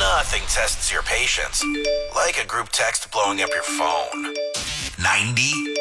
Nothing tests your patience like a group text blowing up your phone. 90